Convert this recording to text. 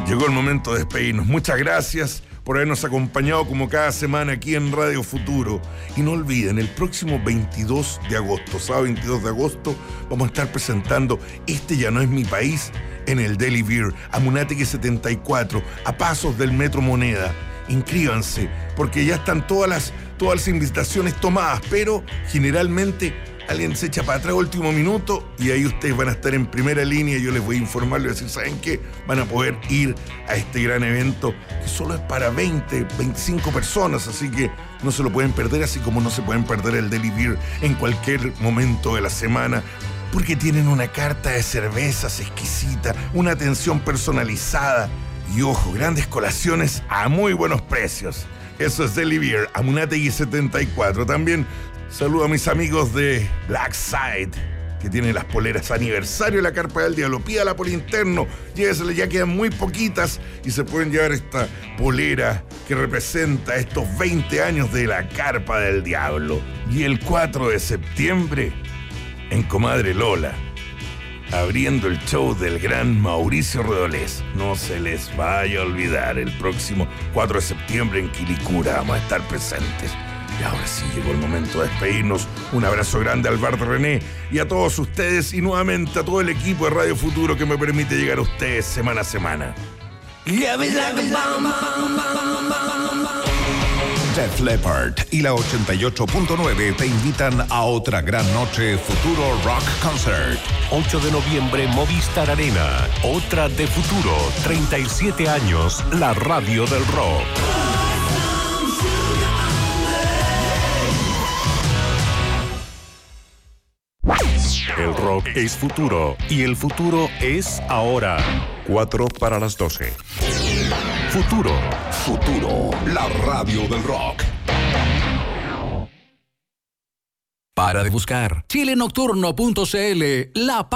Llegó el momento de despedirnos. Muchas gracias por habernos acompañado como cada semana aquí en Radio Futuro. Y no olviden, el próximo 22 de agosto, sábado 22 de agosto, vamos a estar presentando Este Ya No Es Mi País en el Deli Beer, Amunátegui 74, a pasos del Metro Moneda. Inscríbanse, porque ya están todas las invitaciones tomadas, pero generalmente alguien se echa para atrás último minuto y ahí ustedes van a estar en primera línea. Yo les voy a informar, les voy a decir, ¿saben qué? Van a poder ir a este gran evento que solo es para 20, 25 personas, así que no se lo pueden perder, así como no se pueden perder el Deli Beer en cualquier momento de la semana, porque tienen una carta de cervezas exquisita, una atención personalizada y, ojo, grandes colaciones a muy buenos precios. Eso es Deli Beer, Amunátegui 74. También saludo a mis amigos de Black Side, que tienen las poleras aniversario de la Carpa del Diablo. Pídala por interno, llévesela, ya quedan muy poquitas y se pueden llevar esta polera que representa estos 20 años de la Carpa del Diablo. Y el 4 de septiembre, en Comadre Lola, abriendo el show del gran Mauricio Redolés. No se les vaya a olvidar, el próximo 4 de septiembre en Quilicura vamos a estar presentes. Y ahora sí llegó el momento de despedirnos. Un abrazo grande al Bar de René y a todos ustedes y nuevamente a todo el equipo de Radio Futuro que me permite llegar a ustedes semana a semana. Def Leppard y la 88.9 te invitan a otra gran noche Futuro Rock Concert. 8 de noviembre, Movistar Arena. Otra de Futuro. 37 años, la radio del rock. El rock es futuro y el futuro es ahora. 4 para las 12. Futuro. Futuro, la radio del rock. Para de buscar chilenocturno.cl, la